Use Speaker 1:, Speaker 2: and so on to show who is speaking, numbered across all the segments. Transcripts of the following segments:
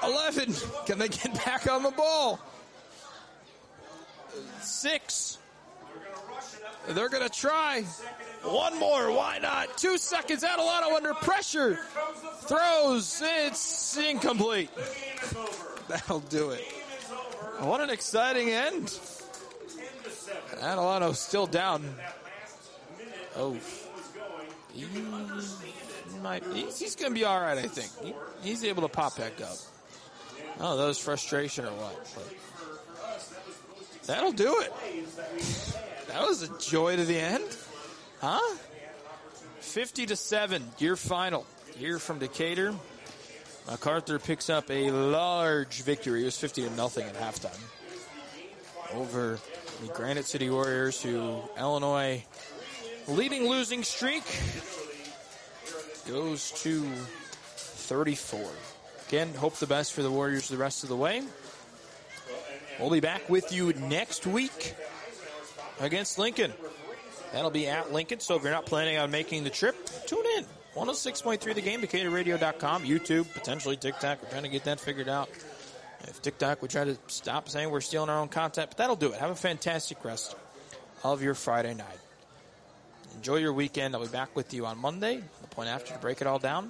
Speaker 1: 11. Can they get back on the ball? 6. They're going to try. One more. Why not? 2 seconds. Adelanto under pressure. Throws. It's incomplete. That'll do it. What an exciting end. Adelanto still down. Oh. He's going to be all right, I think. He's able to pop back up. Oh, that was frustration or what? But that'll do it. That was a joy to the end. Huh? 50-7, your final. Here from Decatur. MacArthur picks up a large victory. It was 50-0 at halftime over the Granite City Warriors, who Illinois leading losing streak goes to 34. Again, hope the best for the Warriors the rest of the way. We'll be back with you next week against Lincoln. That'll be at Lincoln, so if you're not planning on making the trip, tune in. 106.3 The Game, DecaturRadio.com, YouTube, potentially TikTok. We're trying to get that figured out. If TikTok would try to stop saying we're stealing our own content, but that'll do it. Have a fantastic rest of your Friday night. Enjoy your weekend. I'll be back with you on Monday, the point after, to break it all down.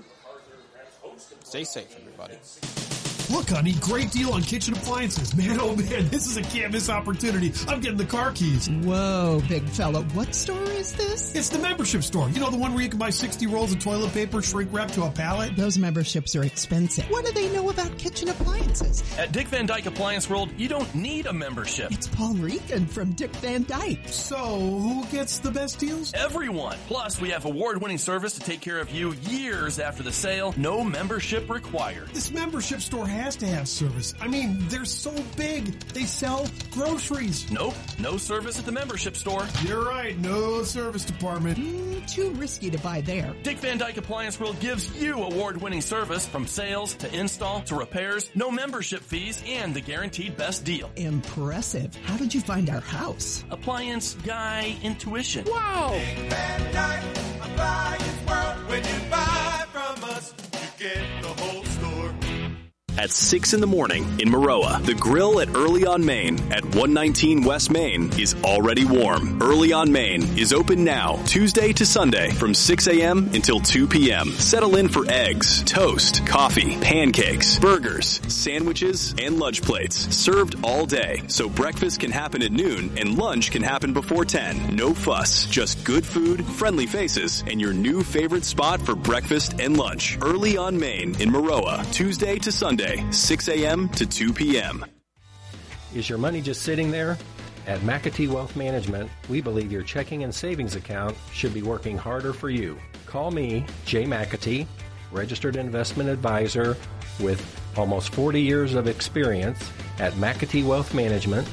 Speaker 1: Stay safe, everybody.
Speaker 2: Look, honey, great deal on kitchen appliances. Man, oh man, this is a can't miss opportunity. I'm getting the car keys.
Speaker 3: Whoa, big fella. What store is this?
Speaker 2: It's the membership store. You know, the one where you can buy 60 rolls of toilet paper shrink wrapped to a pallet?
Speaker 3: Those memberships are expensive. What do they know about kitchen appliances?
Speaker 4: At Dick Van Dyke Appliance World, you don't need a membership.
Speaker 3: It's Paul Regan from Dick Van Dyke.
Speaker 2: So, who gets the best deals?
Speaker 4: Everyone. Plus, we have award-winning service to take care of you years after the sale. No membership required.
Speaker 2: This membership store has to have service. I mean, they're so big. They sell groceries.
Speaker 4: Nope. No service at the membership store.
Speaker 2: You're right. No service department.
Speaker 3: Too risky to buy there.
Speaker 4: Dick Van Dyke Appliance World gives you award-winning service from sales to install to repairs, no membership fees, and the guaranteed best deal.
Speaker 3: Impressive. How did you find our house?
Speaker 4: Appliance Guy Intuition.
Speaker 3: Wow.
Speaker 5: Dick Van Dyke Appliance World. When you buy from us, you get the whole store.
Speaker 6: At 6 in the morning in Maroa, the grill at Early on Main at 119 West Main is already warm. Early on Main is open now, Tuesday to Sunday from 6 a.m. until 2 p.m. Settle in for eggs, toast, coffee, pancakes, burgers, sandwiches, and lunch plates served all day. So breakfast can happen at noon and lunch can happen before 10. No fuss, just good food, friendly faces, and your new favorite spot for breakfast and lunch. Early on Main in Maroa, Tuesday to Sunday, 6 a.m. to 2 p.m.
Speaker 7: Is your money just sitting there? At McAtee Wealth Management, we believe your checking and savings account should be working harder for you. Call me, Jay McAtee, registered investment advisor with almost 40 years of experience at McAtee Wealth Management,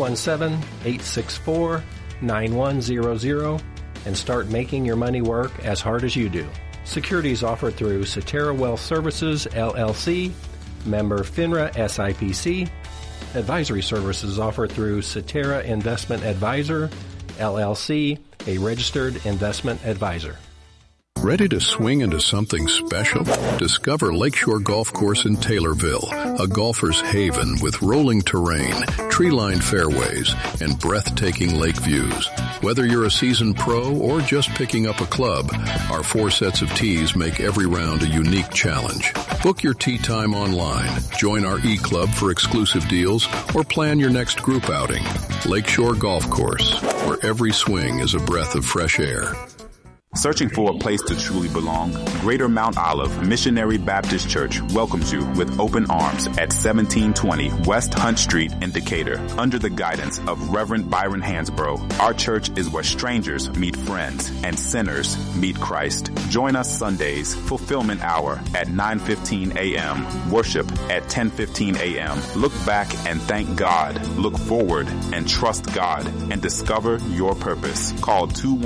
Speaker 7: 217-864-9100, and start making your money work as hard as you do. Securities offered through Cetera Wealth Services, LLC, member FINRA SIPC. Advisory services offered through Cetera Investment Advisor, LLC, a registered investment advisor.
Speaker 8: Ready to swing into something special? Discover Lakeshore Golf Course in Taylorville, a golfer's haven with rolling terrain, tree-lined fairways, and breathtaking lake views. Whether you're a seasoned pro or just picking up a club, our 4 sets of tees make every round a unique challenge. Book your tee time online, join our e-club for exclusive deals, or plan your next group outing. Lakeshore Golf Course, where every swing is a breath of fresh air.
Speaker 9: Searching for a place to truly belong? Greater Mount Olive Missionary Baptist Church welcomes you with open arms at 1720 West Hunt Street in Decatur. Under the guidance of Reverend Byron Hansbrough, our church is where strangers meet friends and sinners meet Christ. Join us Sundays, Fulfillment Hour at 9:15 a.m., worship at 10:15 a.m. Look back and thank God. Look forward and trust God and discover your purpose. Call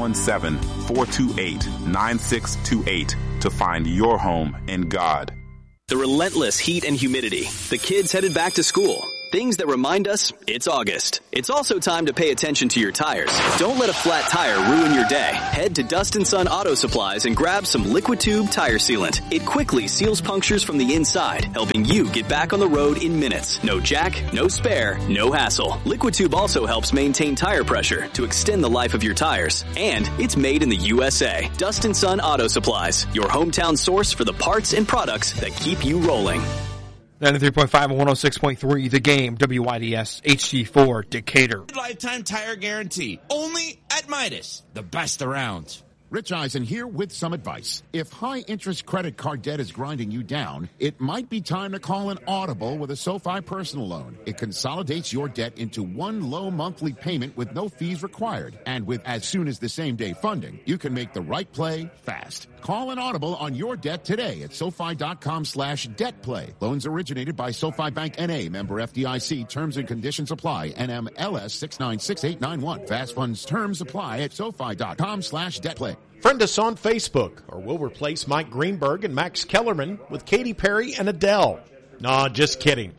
Speaker 9: 217-428-9628 to find your home in God.
Speaker 6: The relentless heat and humidity, the kids headed back to school, things that remind us it's August. It's also time to pay attention to your tires. Don't let a flat tire ruin your day. Head to Dust & Sun Auto Supplies and grab some Liquid Tube tire sealant. It quickly seals punctures from the inside, helping you get back on the road in minutes. No jack, no spare, no hassle. Liquid Tube also helps maintain tire pressure to extend the life of your tires. And it's made in the USA. Dust & Sun Auto Supplies, your hometown source for the parts and products that keep you rolling.
Speaker 1: 93.5 and 106.3, The Game, WYDS, HD4, Decatur.
Speaker 10: Lifetime tire guarantee, only at Midas, the best around.
Speaker 11: Rich Eisen here with some advice. If high-interest credit card debt is grinding you down, it might be time to call an Audible with a SoFi personal loan. It consolidates your debt into one low monthly payment with no fees required. And with as soon as the same-day funding, you can make the right play fast. Call an Audible on your debt today at SoFi.com/debtplay. Loans originated by SoFi Bank N.A., member FDIC. Terms and conditions apply. NMLS 696891. Fast funds terms apply at SoFi.com/debtplay.
Speaker 12: Friend us on Facebook, or we'll replace Mike Greenberg and Max Kellerman with Katy Perry and Adele. Nah, just kidding.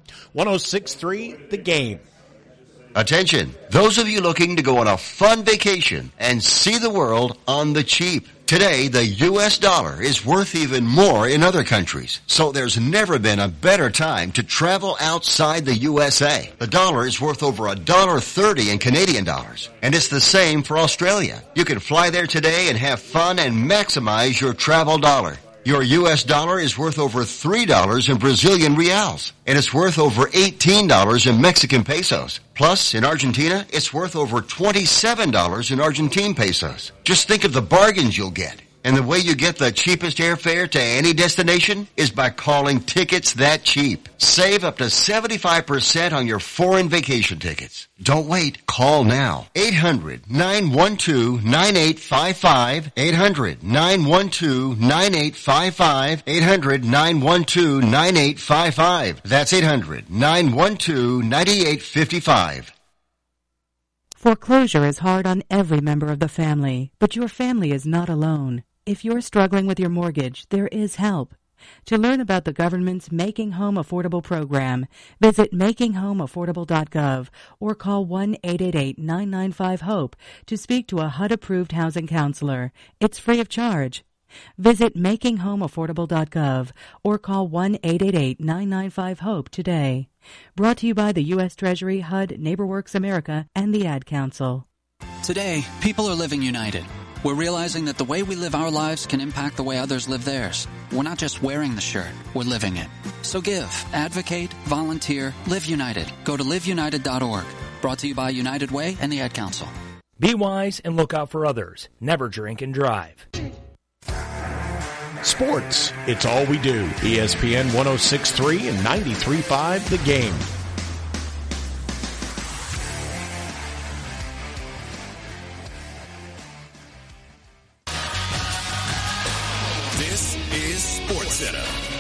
Speaker 12: 106.3, The Game.
Speaker 13: Attention, those of you looking to go on a fun vacation and see the world on the cheap. Today, the U.S. dollar is worth even more in other countries, so there's never been a better time to travel outside the USA. The dollar is worth over $1.30 in Canadian dollars, and it's the same for Australia. You can fly there today and have fun and maximize your travel dollar. Your U.S. dollar is worth over $3 in Brazilian reals, and it's worth over $18 in Mexican pesos. Plus, in Argentina, it's worth over $27 in Argentine pesos. Just think of the bargains you'll get. And the way you get the cheapest airfare to any destination is by calling Tickets That Cheap. Save up to 75% on your foreign vacation tickets. Don't wait. Call now. 800-912-9855. 800-912-9855. 800-912-9855. That's 800-912-9855.
Speaker 14: Foreclosure is hard on every member of the family, but your family is not alone. If you're struggling with your mortgage, there is help. To learn about the government's Making Home Affordable program, visit makinghomeaffordable.gov or call 1-888-995-HOPE to speak to a HUD-approved housing counselor. It's free of charge. Visit makinghomeaffordable.gov or call 1-888-995-HOPE today. Brought to you by the U.S. Treasury, HUD, NeighborWorks America, and the Ad Council.
Speaker 15: Today, people are living united. We're realizing that the way we live our lives can impact the way others live theirs. We're not just wearing the shirt, we're living it. So give, advocate, volunteer, live united. Go to liveunited.org. Brought to you by United Way and the Ad Council.
Speaker 16: Be wise and look out for others. Never drink and drive.
Speaker 12: Sports, it's all we do. ESPN 106.3 and 93.5, The Game.
Speaker 5: This is SportsCenter.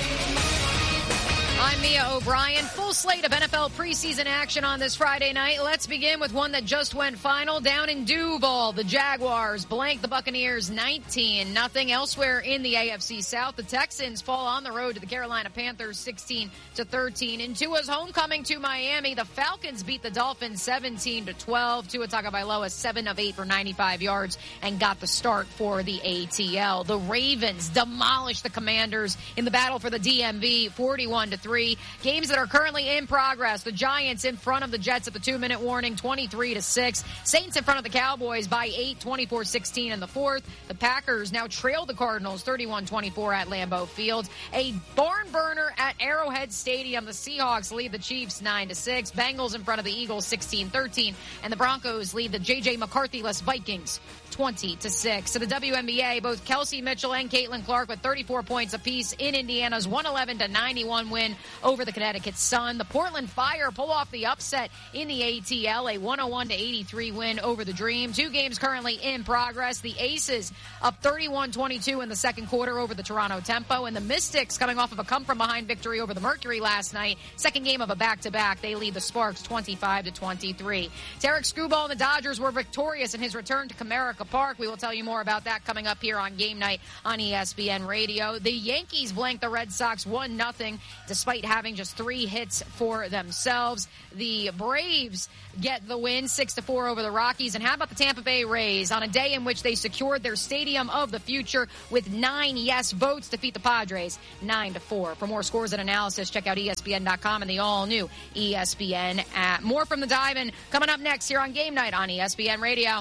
Speaker 17: I'm Mia O'Brien. Full slate of NFL preseason action on this Friday night. Let's begin with one that just went final down in Duval. The Jaguars blank the Buccaneers 19-0. Elsewhere in the AFC South, the Texans fall on the road to the Carolina Panthers 16-13. In Tua's homecoming to Miami, the Falcons beat the Dolphins 17-12. Tua Tagovailoa 7 of 8 for 95 yards and got the start for the ATL. The Ravens demolished the Commanders in the battle for the DMV 41-3. Games that are currently in progress. The Giants in front of the Jets at the 2-minute warning, 23-6. Saints in front of the Cowboys by 8, 24-16 in the fourth. The Packers now trail the Cardinals 31-24 at Lambeau Field. A barn burner at Arrowhead Stadium. The Seahawks lead the Chiefs 9-6. Bengals in front of the Eagles 16-13. And the Broncos lead the J.J. McCarthy-less Vikings 20-6. To the WNBA, both Kelsey Mitchell and Caitlin Clark with 34 points apiece in Indiana's 111-91 win over the Connecticut Sun. The Portland Fire pull off the upset in the ATL, a 101-83 win over the Dream. Two games currently in progress. The Aces up 31-22 in the second quarter over the Toronto Tempo, and the Mystics coming off of a come-from-behind victory over the Mercury last night. Second game of a back-to-back. They lead the Sparks 25-23. Tarek Skubal and the Dodgers were victorious in his return to Comerica Park. We will tell you more about that coming up here on Game Night on ESPN Radio. The Yankees blanked the Red Sox 1-0 despite having having just 3 hits for themselves. The Braves get the win 6-4 over the Rockies. And how about the Tampa Bay Rays on a day in which they secured their stadium of the future with 9 yes votes, defeat the Padres 9-4. For more scores and analysis, check out ESPN.com and the all-new ESPN app. More from the Diamond coming up next here on Game Night on ESPN Radio.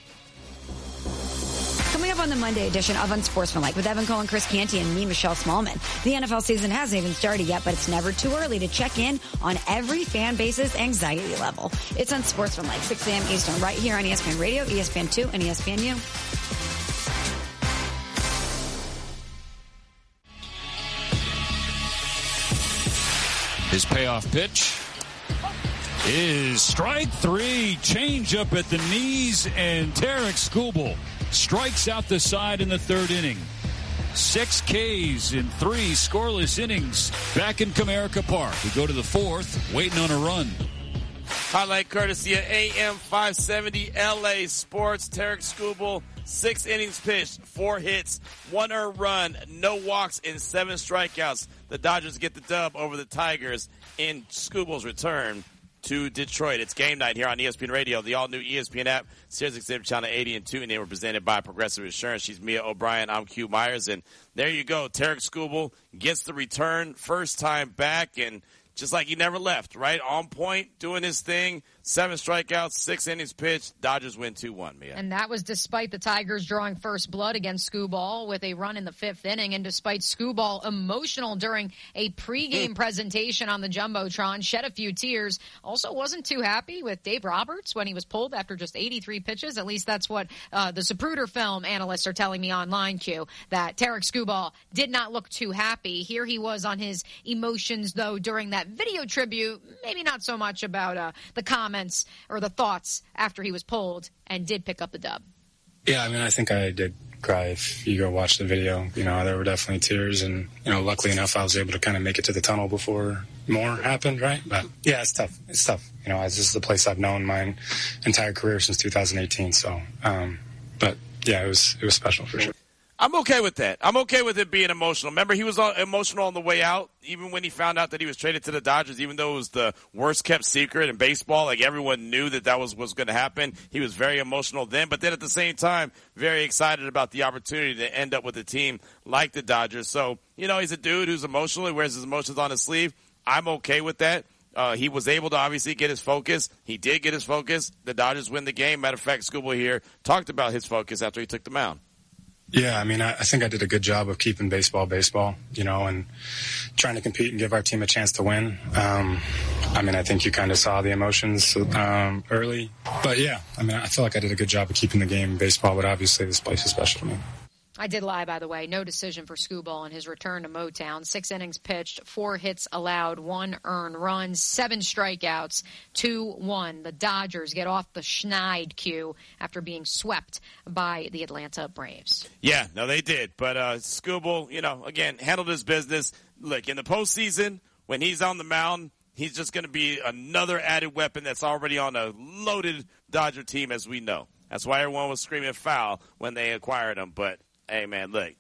Speaker 18: Coming up on the Monday edition of Unsportsmanlike with Evan Cohen, Chris Canty, and me, Michelle Smallman. The NFL season hasn't even started yet, but it's never too early to check in on every fan base's anxiety level. It's Unsportsmanlike, 6 a.m. Eastern, right here on ESPN Radio, ESPN2, and ESPNU.
Speaker 19: His payoff pitch is strike 3, change up at the knees, and Tarek Skubal strikes out the side in the 3rd inning. 6 Ks in 3 scoreless innings back in Comerica Park. We go to the 4th, waiting on a run.
Speaker 20: Highlight courtesy of AM 570 LA Sports. Tarek Skubal, 6 innings pitched, 4 hits, 1 earned run, no walks, and 7 strikeouts. The Dodgers get the dub over the Tigers in Skubal's return to Detroit. It's Game Night here on ESPN Radio, the all-new ESPN app, Sirius XM Channel 80 and 2, and they were presented by Progressive Insurance. She's Mia O'Brien. I'm Q Myers, and there you go. Tarek Skubal gets the return, first time back, and just like he never left, right? On point, doing his thing. 7 strikeouts, 6 innings pitched. Dodgers win 2-1, Mia.
Speaker 17: And that was despite the Tigers drawing first blood against Skubal with a run in the 5th inning, and despite Skubal emotional during a pregame presentation on the Jumbotron, shed a few tears. Also wasn't too happy with Dave Roberts when he was pulled after just 83 pitches. At least that's what the Zapruder film analysts are telling me online, Q, that Tarek Skubal did not look too happy. Here he was on his emotions, though, during that video tribute. Maybe not so much about the comments or the thoughts after he was pulled, and did pick up the dub.
Speaker 21: Yeah, I mean, I think I did cry. If you go watch the video, you know, there were definitely tears, and, you know, luckily enough, I was able to kind of make it to the tunnel before more happened, right? But yeah, it's tough. It's tough. You know, this is the place I've known my entire career since 2018. So, but yeah, it was special for sure.
Speaker 20: I'm okay with that. I'm okay with it being emotional. Remember, he was emotional on the way out, even when he found out that he was traded to the Dodgers, even though it was the worst-kept secret in baseball. Like, everyone knew that was going to happen. He was very emotional then, but then at the same time, very excited about the opportunity to end up with a team like the Dodgers. So, you know, he's a dude who's emotional. He wears his emotions on his sleeve. I'm okay with that. He was able to obviously get his focus. He did get his focus. The Dodgers win the game. Matter of fact, Skubal here talked about his focus after he took the mound.
Speaker 21: Yeah, I mean, I think I did a good job of keeping baseball, you know, and trying to compete and give our team a chance to win. I mean, I think you kind of saw the emotions early. But, yeah, I mean, I feel like I did a good job of keeping the game baseball, but obviously this place is special to me.
Speaker 17: I did lie, by the way. No decision for Skubal in his return to Motown. 6 innings pitched, 4 hits allowed, 1 earned run, 7 strikeouts, 2-1. The Dodgers get off the schneid queue after being swept by the Atlanta Braves.
Speaker 20: Yeah, no, they did. But Skubal, you know, again, handled his business. Look, in the postseason, when he's on the mound, he's just going to be another added weapon that's already on a loaded Dodger team, as we know. That's why everyone was screaming foul when they acquired him. But hey, man, look,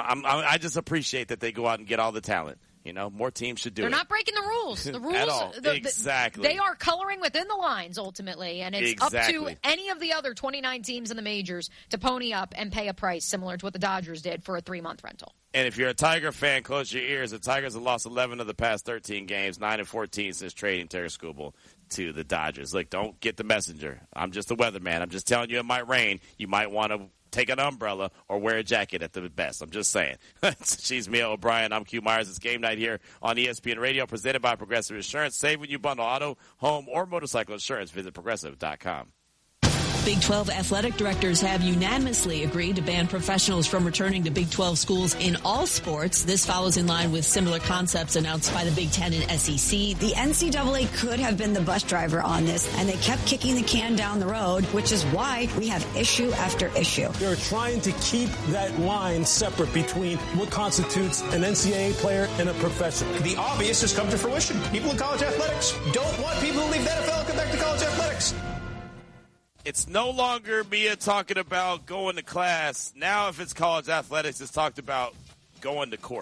Speaker 20: I just appreciate that they go out and get all the talent. You know, more teams should do
Speaker 17: They're
Speaker 20: it.
Speaker 17: They're not breaking the rules. The rules
Speaker 20: at all. Exactly.
Speaker 17: They are coloring within the lines, ultimately, and it's up to any of the other 29 teams in the majors to pony up and pay a price similar to what the Dodgers did for a 3-month rental.
Speaker 20: And if you're a Tiger fan, close your ears. The Tigers have lost 11 of the past 13 games, 9-14 since trading Tarek Skubal to the Dodgers. Look, don't get the messenger. I'm just a weatherman. I'm just telling you it might rain. You might want to take an umbrella or wear a jacket at the best. I'm just saying. She's Mia O'Brien. I'm Q Myers. It's Game Night here on ESPN Radio, presented by Progressive Insurance. Save when you bundle auto, home, or motorcycle insurance. Visit Progressive.com.
Speaker 22: Big 12 athletic directors have unanimously agreed to ban professionals from returning to Big 12 schools in all sports. This follows in line with similar concepts announced by the Big 10 and SEC.
Speaker 18: The NCAA could have been the bus driver on this, and they kept kicking the can down the road, which is why we have issue after issue.
Speaker 23: They're trying to keep that line separate between what constitutes an NCAA player and a professional.
Speaker 24: The obvious has come to fruition. People in college athletics don't want people who leave the NFL and come back to college athletics.
Speaker 20: It's no longer Mia talking about going to class. Now, if it's college athletics, it's talked about going to court.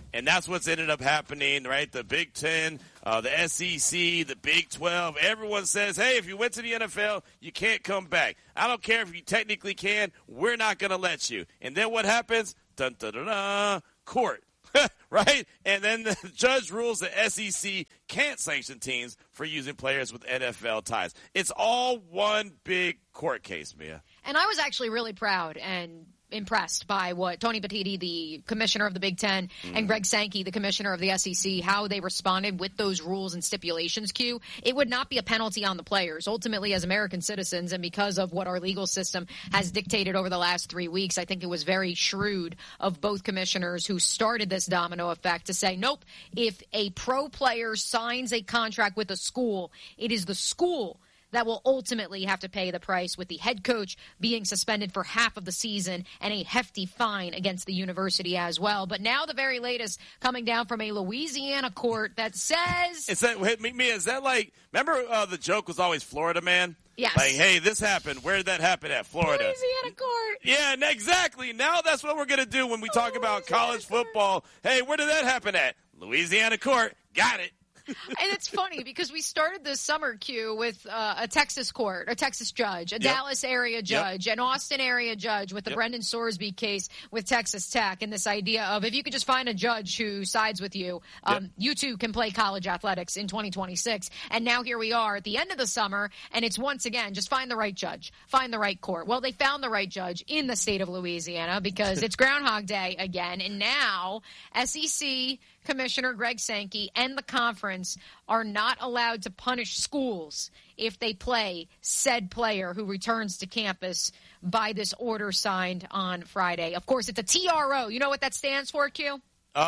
Speaker 20: And that's what's ended up happening, right? The Big Ten, the SEC, the Big 12, everyone says, hey, if you went to the NFL, you can't come back. I don't care if you technically can. We're not going to let you. And then what happens? Dun, dun, dun, dun, court. Right? And then the judge rules the SEC can't sanction teams for using players with NFL ties. It's all one big court case, Mia.
Speaker 17: And I was actually really proud and impressed by what Tony Petitti, the commissioner of the Big Ten, and Greg Sankey, the commissioner of the SEC, how they responded with those rules and stipulations, Q. It would not be a penalty on the players. Ultimately, as American citizens, and because of what our legal system has dictated over the last 3 weeks, I think it was very shrewd of both commissioners who started this domino effect to say, nope, if a pro player signs a contract with a school, it is the school that will ultimately have to pay the price, with the head coach being suspended for half of the season and a hefty fine against the university as well. But now the very latest coming down from a Louisiana court that says...
Speaker 20: Is that like, remember the joke was always Florida man?
Speaker 17: Yes.
Speaker 20: Like, hey, this happened. Where did that happen at? Florida.
Speaker 17: Louisiana court.
Speaker 20: Yeah, exactly. Now that's what we're going to do when we talk about college football. Hey, where did that happen at? Louisiana court. Got it.
Speaker 17: And it's funny because we started this summer, Q, with a Texas court, a Texas judge, a Dallas area judge, an Austin area judge with the Brendan Sorsby case with Texas Tech, and this idea of if you could just find a judge who sides with you, you too can play college athletics in 2026. And now here we are at the end of the summer, and it's once again, just find the right judge, find the right court. Well, they found the right judge in the state of Louisiana because it's Groundhog Day again, and now SEC Commissioner Greg Sankey and the conference are not allowed to punish schools if they play said player who returns to campus by this order signed on Friday. Of course, it's a TRO. You know what that stands for, Q?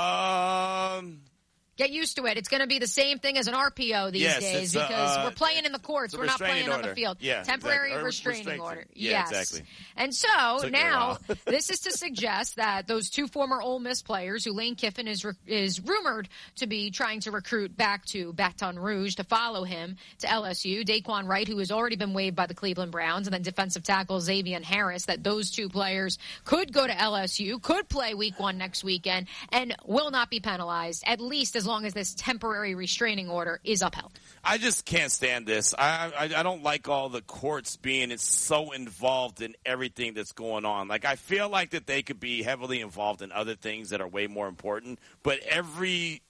Speaker 17: Get used to it. It's going to be the same thing as an RPO these days because we're playing in the courts. We're not playing on the field.
Speaker 20: Yeah,
Speaker 17: temporary restraining order.
Speaker 20: Yeah,
Speaker 17: yes.
Speaker 20: exactly.
Speaker 17: And so now this is to suggest that those two former Ole Miss players who Lane Kiffin is rumored to be trying to recruit back to Baton Rouge to follow him to LSU, Daquan Wright, who has already been waived by the Cleveland Browns, and then defensive tackle Xavier Harris, that those two players could go to LSU, could play week 1 next weekend, and will not be penalized, at least as long as this temporary restraining order is upheld.
Speaker 20: I just can't stand this. I don't like all the courts being so involved in everything that's going on. Like, I feel like that they could be heavily involved in other things that are way more important, but every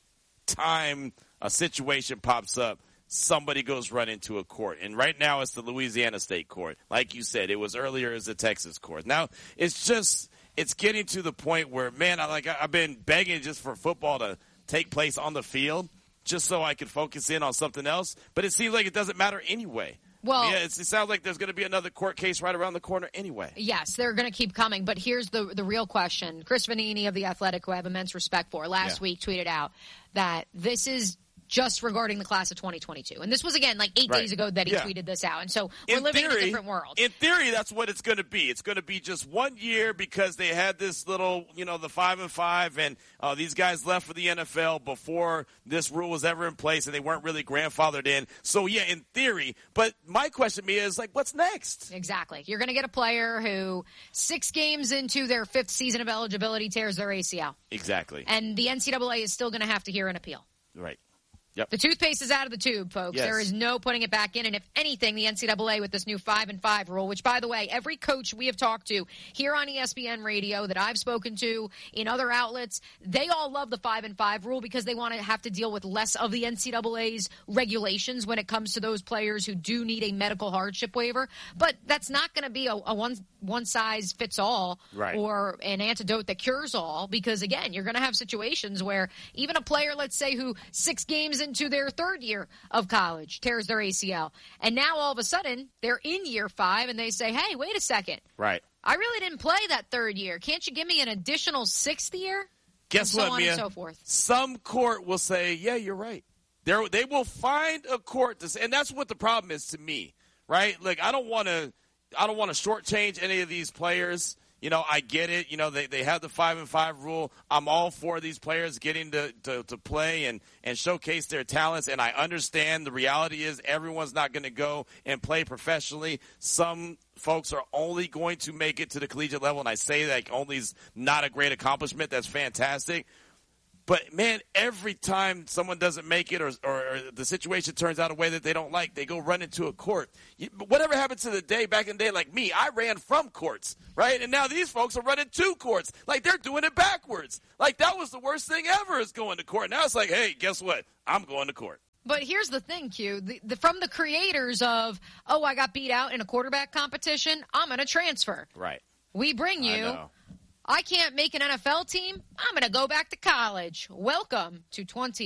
Speaker 20: time a situation pops up, somebody goes run into a court. And right now it's the Louisiana State Court. Like you said, it was earlier as the Texas Court. Now it's getting to the point where, man, I've been begging just for football to take place on the field just so I could focus in on something else. But it seems like it doesn't matter anyway.
Speaker 17: Well,
Speaker 20: yeah, it sounds like there's going to be another court case right around the corner anyway.
Speaker 17: Yes, they're going to keep coming. But here's the real question. Chris Vanini of The Athletic, who I have immense respect for, last week tweeted out that this is just regarding the class of 2022. And this was, again, like 8 days ago that he tweeted this out. And so we're living in a different world.
Speaker 20: In theory, that's what it's going to be. It's going to be just 1 year because they had this little, the 5-5, and these guys left for the NFL before this rule was ever in place, and they weren't really grandfathered in. So, yeah, in theory. But my question, Mia, is, what's next?
Speaker 17: Exactly. You're going to get a player who 6 games into their 5th season of eligibility tears their ACL.
Speaker 20: Exactly.
Speaker 17: And the NCAA is still going to have to hear an appeal.
Speaker 20: Right. Yep.
Speaker 17: The toothpaste is out of the tube, folks.
Speaker 20: Yes.
Speaker 17: There is no putting it back in. And if anything, the NCAA with this new 5-5 rule, which, by the way, every coach we have talked to here on ESPN Radio that I've spoken to in other outlets, they all love the 5-5 rule because they want to have to deal with less of the NCAA's regulations when it comes to those players who do need a medical hardship waiver. But that's not going to be a one-size-fits-all or an antidote that cures all because, again, you're going to have situations where even a player, let's say, who 6 games into their 3rd year of college tears their ACL, and now all of a sudden they're in year 5 and they say, hey, wait a second.
Speaker 20: Right.
Speaker 17: I really didn't play that 3rd year. Can't you give me an additional 6th year?
Speaker 20: Guess
Speaker 17: and so
Speaker 20: what,
Speaker 17: on
Speaker 20: Mia?
Speaker 17: and so forth.
Speaker 20: Some court will say, yeah, you're right. They will find a court to say, and that's what the problem is to me, right? Like, I don't want to shortchange any of these players. I get it. They have the 5-5 rule. I'm all for these players getting to play and showcase their talents, and I understand the reality is everyone's not going to go and play professionally. Some folks are only going to make it to the collegiate level, and I say that only is not a great accomplishment. That's fantastic. But, man, every time someone doesn't make it or the situation turns out a way that they don't like, they go run into a court. Whatever happened to the day back in the day, like me, I ran from courts, right? And now these folks are running to courts. Like, they're doing it backwards. Like, that was the worst thing ever is going to court. Now it's like, hey, guess what? I'm going to court.
Speaker 17: But here's the thing, Q. From the creators of, I got beat out in a quarterback competition, I'm going to transfer.
Speaker 20: Right.
Speaker 17: We bring you, I can't make an NFL team, I'm going to go back to college. Welcome to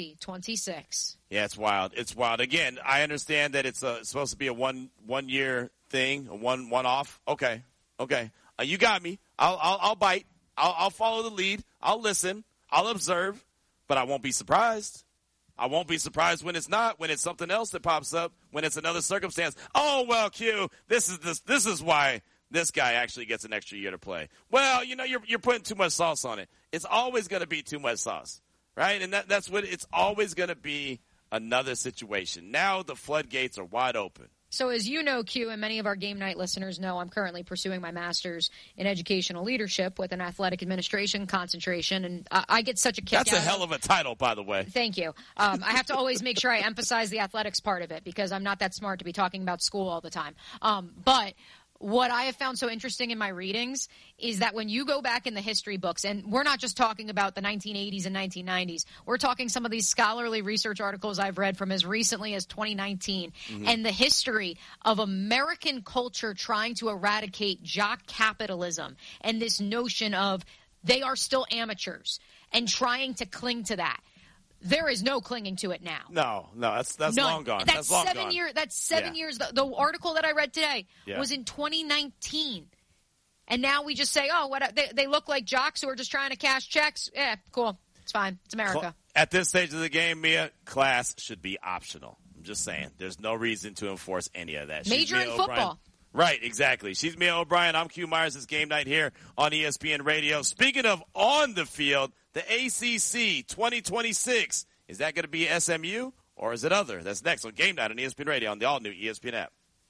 Speaker 17: 2026.
Speaker 20: Yeah, it's wild. It's wild. Again, I understand that it's supposed to be a one-year thing, a one-off. Okay. You got me. I'll bite. I'll follow the lead. I'll listen. I'll observe. But I won't be surprised. I won't be surprised when it's not, when it's something else that pops up, when it's another circumstance. Oh, well, Q, this is why this guy actually gets an extra year to play. Well, you're putting too much sauce on it. It's always going to be too much sauce, right? And that's what it's always going to be, another situation. Now the floodgates are wide open.
Speaker 17: So as you know, Q, and many of our game night listeners know, I'm currently pursuing my master's in educational leadership with an athletic administration concentration, and I get such a kick out.
Speaker 20: That's a hell of a title, by the way.
Speaker 17: Thank you. I have to always make sure I emphasize the athletics part of it because I'm not that smart to be talking about school all the time. But what I have found so interesting in my readings is that when you go back in the history books, and we're not just talking about the 1980s and 1990s, we're talking some of these scholarly research articles I've read from as recently as 2019, and the history of American culture trying to eradicate jock capitalism and this notion of they are still amateurs and trying to cling to that. There is no clinging to it now.
Speaker 20: No, that's long gone. That's long gone.
Speaker 17: That's 7 years. The article that I read today was in 2019. And now we just say, they look like jocks who are just trying to cash checks. Yeah, cool. It's fine. It's America.
Speaker 20: At this stage of the game, Mia, class should be optional. I'm just saying. There's no reason to enforce any of that.
Speaker 17: Major in football.
Speaker 20: Right, exactly. She's Mia O'Brien. I'm Q Myers. It's Game Night here on ESPN Radio. Speaking of on the field, the ACC 2026. Is that going to be SMU or is it other? That's next on Game Night on ESPN Radio on the all-new ESPN app.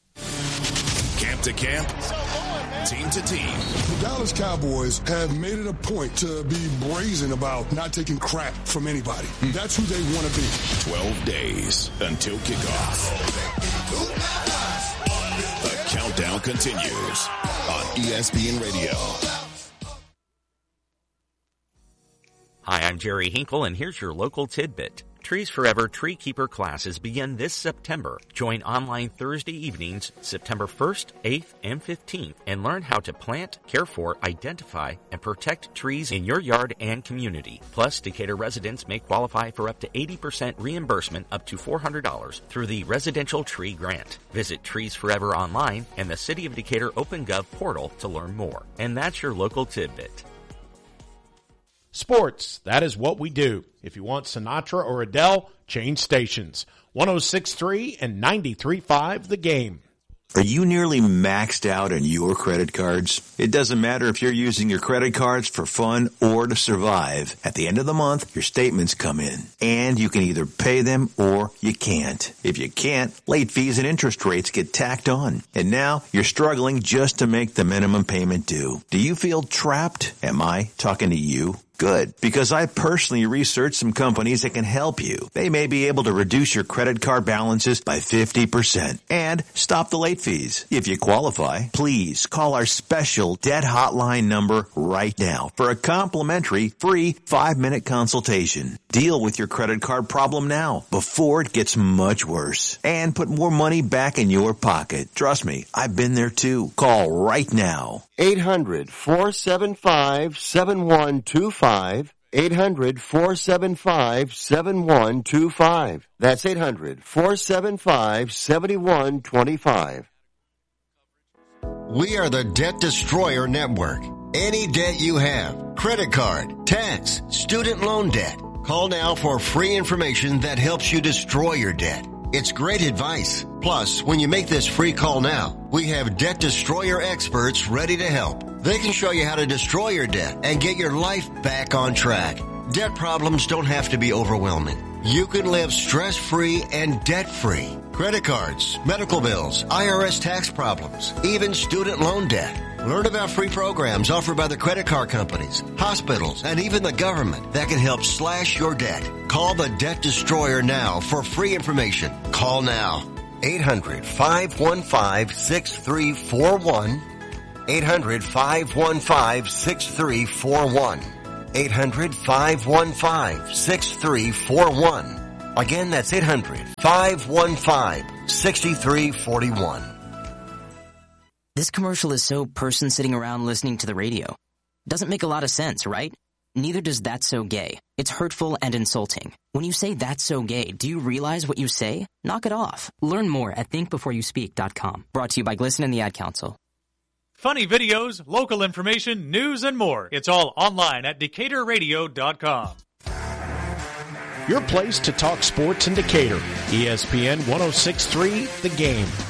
Speaker 2: Camp to camp, team to team.
Speaker 3: The Dallas Cowboys have made it a point to be brazen about not taking crap from anybody. That's who they want to be.
Speaker 2: 12 days until kickoff. The countdown continues on ESPN Radio.
Speaker 4: Hi, I'm Jerry Hinkle, and here's your local tidbit. Trees Forever Tree Keeper classes begin this September. Join online Thursday evenings, September 1st, 8th, and 15th, and learn how to plant, care for, identify, and protect trees in your yard and community. Plus, Decatur residents may qualify for up to 80% reimbursement up to $400 through the Residential Tree Grant. Visit Trees Forever online and the City of Decatur OpenGov portal to learn more. And that's your local tidbit.
Speaker 12: Sports, that is what we do. If you want Sinatra or Adele, change stations. 106.3 and 93.5 The Game.
Speaker 7: Are you nearly maxed out on your credit cards? It doesn't matter if you're using your credit cards for fun or to survive. At the end of the month, your statements come in, and you can either pay them or you can't. If you can't, late fees and interest rates get tacked on. And now you're struggling just to make the minimum payment due. Do you feel trapped? Am I talking to you? Good, because I personally researched some companies that can help you. They may be able to reduce your credit card balances by 50% and stop the late fees. If you qualify, please call our special debt hotline number right now for a complimentary free 5-minute consultation. Deal with your credit card problem now before it gets much worse and put more money back in your pocket. Trust me, I've been there too. Call right now.
Speaker 13: 800-475-7125. 800-475-7125. That's 800-475-7125. We are the Debt Destroyer Network. Any debt you have, credit card, tax, student loan debt, call now for free information that helps you destroy your debt. It's great advice. Plus, when you make this free call now, we have Debt Destroyer experts ready to help. They can show you how to destroy your debt and get your life back on track. Debt problems don't have to be overwhelming. You can live stress-free and debt-free. Credit cards, medical bills, IRS tax problems, even student loan debt. Learn about free programs offered by the credit card companies, hospitals, and even the government that can help slash your debt. Call the Debt Destroyer now for free information. Call now. 800-515-6341. 800-515-6341. 800-515-6341. Again, that's 800-515-6341.
Speaker 1: This commercial is so person sitting around listening to the radio. Doesn't make a lot of sense, right? Neither does That's So Gay. It's hurtful and insulting. When you say that's so gay, do you realize what you say? Knock it off. Learn more at thinkbeforeyouSpeak.com. Brought to you by Glisten and the Ad Council.
Speaker 6: Funny videos, local information, news, and more. It's all online at DecaturRadio.com.
Speaker 12: Your place to talk sports in Decatur. ESPN 106.3 The Game.